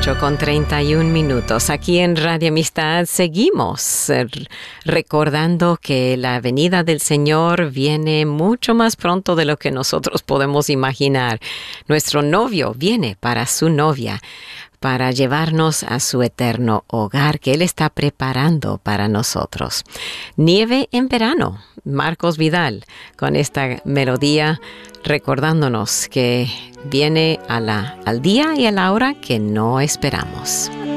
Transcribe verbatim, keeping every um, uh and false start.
ocho con treinta y un minutos. Aquí en Radio Amistad seguimos eh, recordando que la venida del Señor viene mucho más pronto de lo que nosotros podemos imaginar. Nuestro novio viene para su novia, para llevarnos a su eterno hogar que Él está preparando para nosotros. Nieve en verano, Marcos Vidal, con esta melodía recordándonos que viene a la, al día y a la hora que no esperamos.